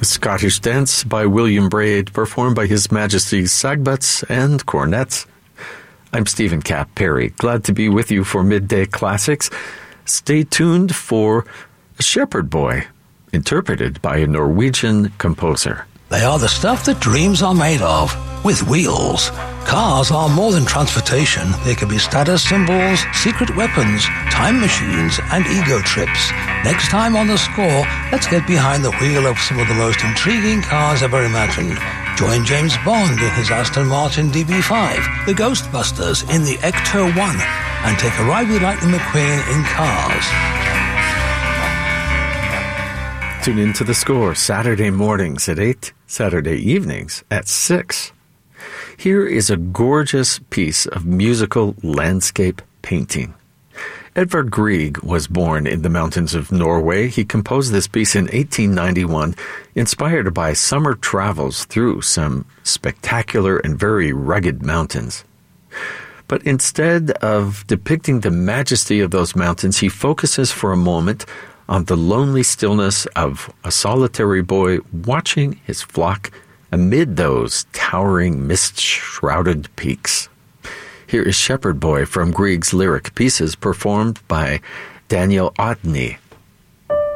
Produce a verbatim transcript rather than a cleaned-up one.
Scottish Dance by William Braid, performed by His Majesty's Sagbuts and Cornets. I'm Stephen Cap Perry, glad to be with you for Midday Classics. Stay tuned for A Shepherd Boy, interpreted by a Norwegian composer. They are the stuff that dreams are made of, with wheels. Cars are more than transportation. They can be status symbols, secret weapons, time machines, and ego trips. Next time on The Score, let's get behind the wheel of some of the most intriguing cars ever imagined. Join James Bond in his Aston Martin D B five, the Ghostbusters in the Ecto one, and take a ride with Lightning McQueen in Cars. Tune in to The Score Saturday mornings at eight, Saturday evenings at six. Here is a gorgeous piece of musical landscape painting. Edvard Grieg was born in the mountains of Norway. He composed this piece in eighteen ninety-one, inspired by summer travels through some spectacular and very rugged mountains. But instead of depicting the majesty of those mountains, he focuses for a moment on the lonely stillness of a solitary boy watching his flock amid those towering mist-shrouded peaks. Here is Shepherd Boy from Grieg's lyric pieces, performed by Daniel Odny.